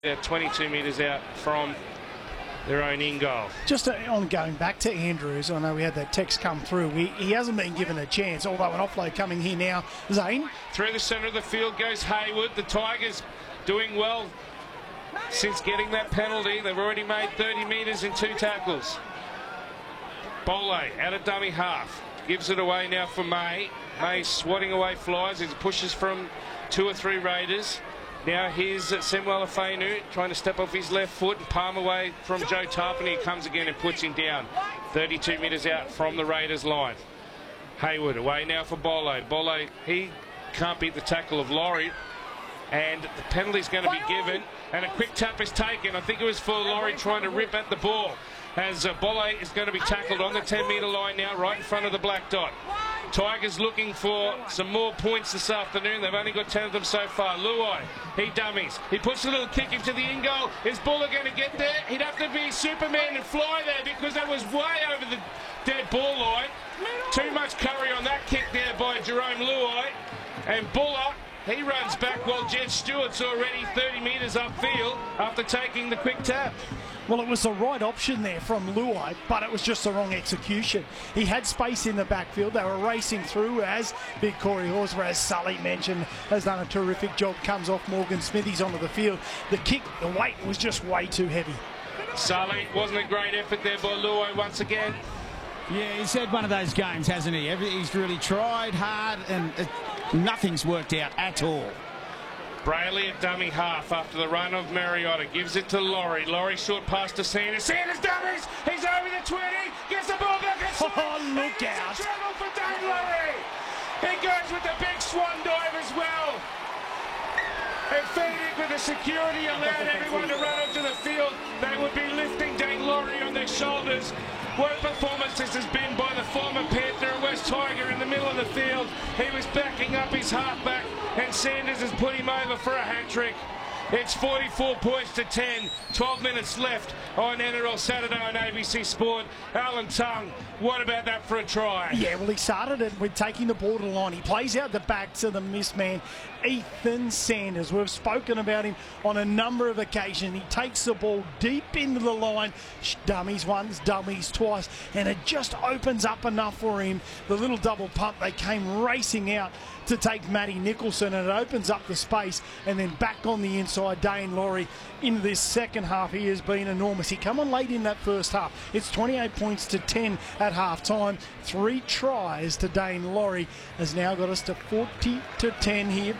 They're 22 metres out from their own in goal. Just on going back to Andrews, I know we had that text come through. He hasn't been given a chance, although an offload coming here now. Zane? Through the centre of the field goes Hayward. The Tigers doing well since getting that penalty. They've already made 30 metres in 2 tackles. Bole out of dummy half. Gives it away now for May. May swatting away flies. He pushes from 2 or 3 Raiders. Now here's Samuel Afenu trying to step off his left foot and palm away from Joe Tarpany. He comes again and puts him down. 32 metres out from the Raiders line. Hayward away now for Bole. Bole, he can't beat the tackle of Laurie. And the penalty's going to be given. And a quick tap is taken. I think it was for Laurie trying to rip at the ball. As Bole is going to be tackled on the 10-metre line now, right in front of the black dot. Tigers looking for some more points this afternoon. They've only got 10 of them so far. Luai, he dummies. He puts a little kick into the in goal. Is Buller going to get there? He'd have to be Superman and fly there because that was way over the dead ball line. Too much curry on that kick there by Jerome Luai. And Buller, he runs back while Jed Stewart's already 30 metres upfield after taking the quick tap. Well, it was the right option there from Luai, but it was just the wrong execution. He had space in the backfield. They were racing through as Big Corey Horsburgh, as Sully mentioned, has done a terrific job. Comes off Morgan Smithies onto the field. The kick, the weight was just way too heavy. Sully, wasn't a great effort there by Luai once again. Yeah, he's had one of those games, hasn't he? He's really tried hard and nothing's worked out at all. Brayley at dummy half after the run of Mariota. Gives it to Laurie. Laurie short pass to Sanders. Sanders dummies. He's over the 20. Gets the ball back inside. Oh, look out. Trouble for Dane Laurie. He goes with the big swan dive as well. And feeding with the security allowed everyone to run onto the field. They would be lifting Dane Laurie on their shoulders. What performance this has been by the former Panther and West Tiger in the middle of the field. He was backing up his halfback and Sanders has put him over for a hat-trick. It's 44 points to 10. 12 minutes left on NRL Saturday on ABC Sport. Alan Tongue, what about that for a try? Yeah, well, he started it with taking the ball to the line. He plays out the back to the miss man, Ethan Sanders. We've spoken about him on a number of occasions. He takes the ball deep into the line, dummies once, dummies twice, and it just opens up enough for him. The little double pump, they came racing out to take Matty Nicholson, and it opens up the space, and then back on the inside, Dane Laurie. In this second half, he has been enormous. He come on late in that first half. It's 28 points to 10 at half time. 3 tries to Dane Laurie has now got us to 40 to 10 here.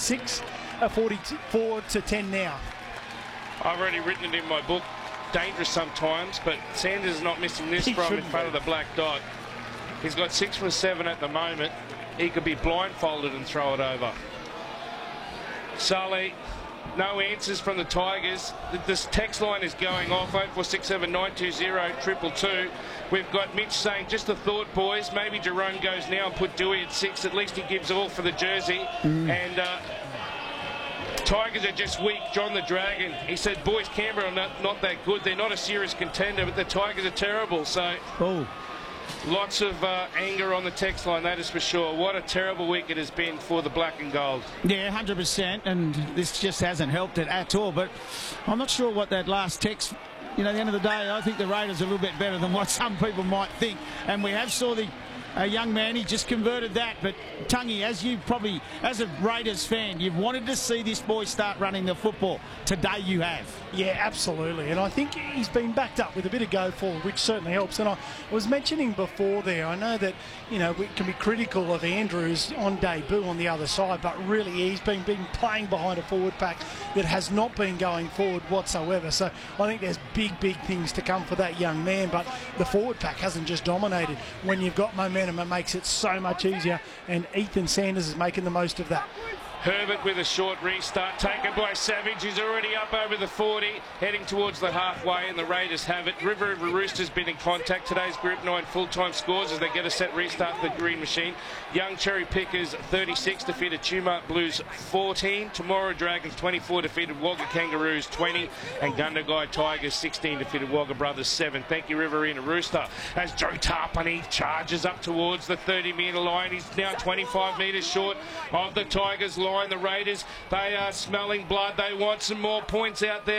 44 to 10 now. I've already written it in my book. Dangerous sometimes, but Sanders is not missing this from in front of the black dot. He's got 6 for 7 at the moment. He could be blindfolded and throw it over. Sully, no answers from the Tigers. This text line is going off, 0467 920 222. We've got Mitch saying, just a thought, boys, maybe Jerome goes now and put Dewey at 6. At least he gives all for the jersey. And Tigers are just weak. John the Dragon, he said, boys, Canberra are not that good. They're not a serious contender, but the Tigers are terrible. So lots of anger on the text line, that is for sure. What a terrible week it has been for the black and gold. Yeah, 100%, and this just hasn't helped it at all. But I'm not sure what that last text, you know, at the end of the day, I think the Raiders are a little bit better than what some people might think. And we have saw the young man, he just converted that. But Tungy, as you probably, as a Raiders fan, you've wanted to see this boy start running the football. Today you have. Yeah, absolutely. And I think he's been backed up with a bit of go forward, which certainly helps. And I was mentioning before there, I know that, you know, we can be critical of Andrews on debut on the other side, but really he's been playing behind a forward pack that has not been going forward whatsoever. So I think there's big things to come for that young man, but the forward pack hasn't just dominated. When you've got momentum, it makes it so much easier, and Ethan Sanders is making the most of that. Herbert with a short restart taken by Savage. He's already up over the 40, heading towards the halfway, and the Raiders have it. River Roosters been in contact. Today's Group 9 full-time scores as they get a set restart for the Green Machine. Young Cherry Pickers 36 defeated Tumut Blues 14. Tomorrow Dragons 24 defeated Wagga Kangaroos 20, and Gundagai Tigers 16 defeated Wagga Brothers 7. Thank you, Riverina Rooster. As Joe Tarpany charges up towards the 30-metre line. He's now 25 metres short of the Tigers line. line. The Raiders, they are smelling blood. They want some more points out there.